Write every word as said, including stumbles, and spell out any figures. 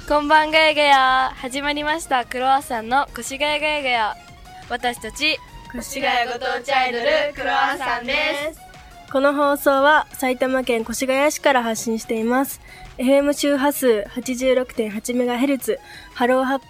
こんばんがやがや。始まりましたクロワッサンの越谷がやがや。私たち越谷ご当地アイドルクロワッサンです。 この放送は埼玉県越谷市から発信しています。 エフエム 周波数 はちじゅうろくてんはちメガヘルツ ハローハッピー